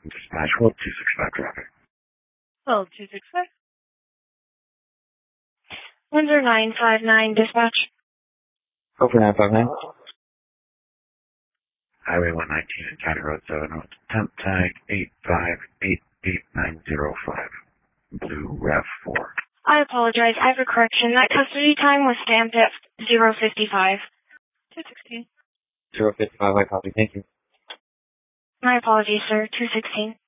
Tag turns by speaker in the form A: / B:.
A: Dispatch, hold 265 traffic.
B: Hold 265.
C: 10959 dispatch.
D: Over 959.
A: Highway 119 and County Road 7, temp tag 8588905. Blue RAV4.
C: I apologize. I have a correction. That custody time was stamped at 0:55.
B: 216.
D: 055, I copy. Thank you.
C: My apologies, sir. 216.